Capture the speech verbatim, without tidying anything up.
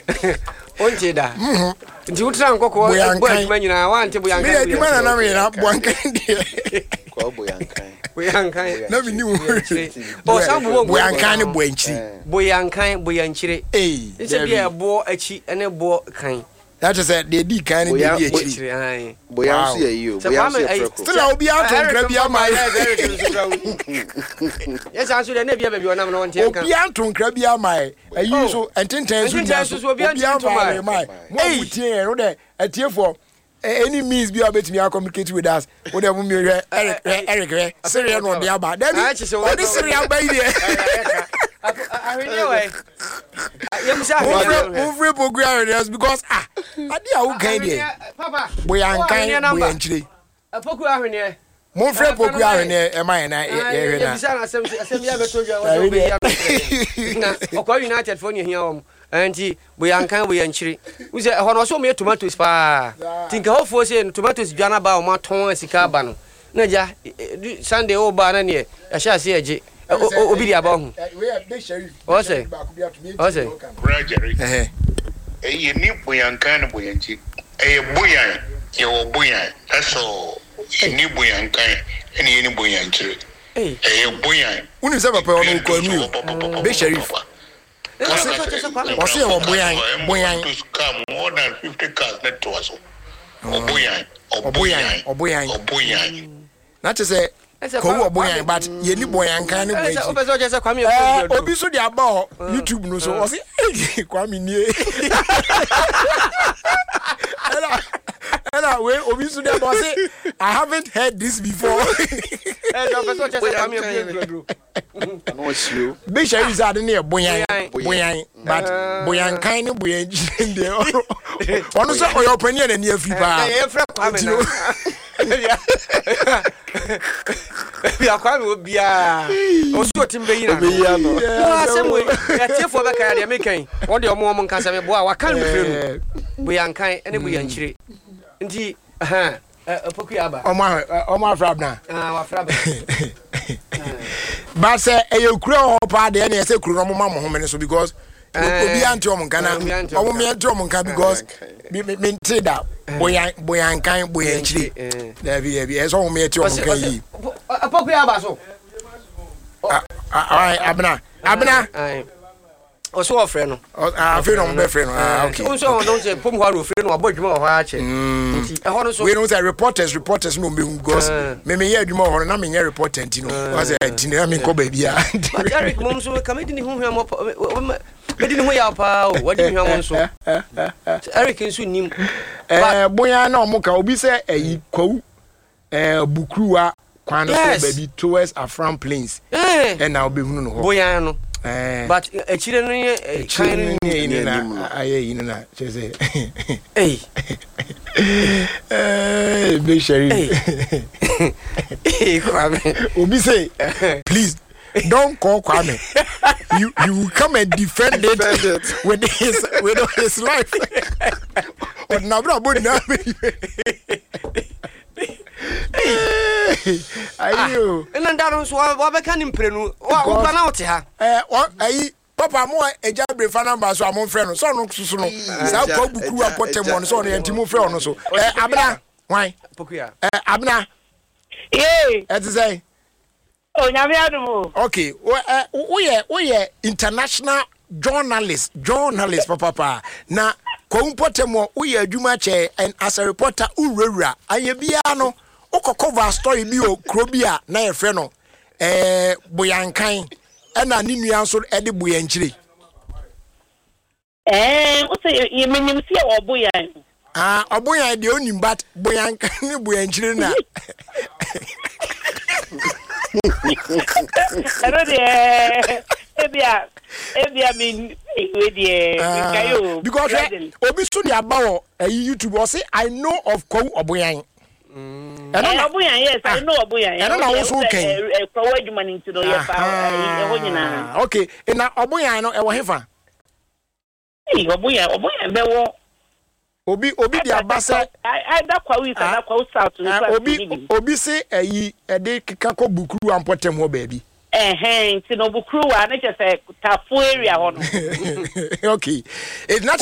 Onche da. Nti utra nkoko boy adwuma nyina wa ante boyankan. Me adwuma na na me na boyankan de. Ko boyankan. Boyankan. Na me ni wo. O sabu boyankan ne boyanchiri. Boyankan boyanchiri. Eh. Nse bia bo achi ene bo kan. That is it. They did kind of be actually. Boyansi ya you. Boyansi. Still, I'll be out on Crabia. My yes, I should never be able to know. Be out on Crabia. My I use and ten times will be out to my my at here for any means be able to communicate with us. Whatever me, Eric, Eric, Syrian on the Abba. That is what this Syrian baby. I anyway. Move progress because ah, I did how kind Papa. We are kind we actually. A poku ahwene. Move progress here am I na eh na. Bisa na asem asem ya beto jo na. Okwa United for you here om. Anti we are kind we anchiri. We say ho no so me tomatoes pa. Tinka hofo say tomatoes dwana ba o ma ton sika ba no. Na ja Sunday o ba na ne ya sha se aje. Obi dia ba hu. We are big sheriff. O say. O say. Rajari. Eh. Eh ni boyankan boyanchi. Eh boyan. Ye wo boyan. That's all. Ni boyankan. Eni ni boyanchi. Eh. Eh boyan. Uni se papa onu ko nu. Big sheriff. What's your boyan? Boyan. To come more than fifty cars net to us. Boyan. Boyan. Boyan. Boyan. Not to say ko boyan but ye ni boyan kan ni boyan. Obi so dia ba YouTube no so o say Kwame nie. Ela ela we obi so dia ba say I haven't heard this before. Eh no person just Kwame Obi. No issue. Be sure is that near boyan boyan but boyan kan ni boyan de. Ono so oyo opinion na near free ba. Eh free Kwame. Ya Kwame obia o so timbe yi na obia no asem we ya tiefo be kan ya mekan won de omo omo nka se me bo a wa kan me frenu boyankan ene boyanchire nti ha opoku aba omo omo afrabna ah wa afrabna ba se eyekura ho pa de na se kuru no mo ma mo home so because obi anti omo nka na omo me anti omo nka because me me da boyan boyankan boyanchire da bi bi e so omo me anti omo nka yi opoku aba so ah abna abna o so ofre no ah afre no be free no ah okay o so don say pom hwa ofre no abodwuma o ha che nti e ho no so we don't say reporters reporters no be because me me ya adwuma ho na me nya reporter nti no was say nti na me ko ba bia Eric mom so kamedi ni hu hu mo medi ni hu ya pa o wadi hu mo so Eric nso nim eh boya na omo ka obi say ayi kwawu eh bukruwa kwan so baby towards Afram Plains eh na obi hu no ho boya no Eh, but a chile no ye kind in aye in na say eh eh be sheriff eh Kwame obi say please don't call Kwame you you will come and defend it with his with his life or na bra bo na ayo ena ndaro so wa be kan imprenu wa wa na ote ha eh ayi papa mo eja bre fa number so amon frɛ no so no susu no sa ko buku apotem no so no yantimo frɛ no so eh abna wan pokuya eh abna eh et say o nyame adumo okay wo ye wo ye international journalist journalist papa papa na ko mpotem wo ye adwuma che and as a reporter uwura aye bia no cover story bi o krobia na ye frɛ no eh boyankan e na ni nua so e de boyanchire eh o say ye menim se oboyan ah oboyan de onim but boyankan ni boyanchire na ero de ebia ebia me we de kayo because obi so dia bawo YouTube o say I know of ko oboyan Eh oboyan yes I know oboyan eh na wo so ken eh kwa wadwuma ni ntino ye fa eh ho nyina okay na oboyan no e wo hefa eh oboyan oboyan be wo obi obi dia basa I da kwa wi sa da kwa south obi obi se ayi e de keka ko bukuru ampotem ho ba bi eh eh ntino bukuru wa na che se tafo area ho no okay it's not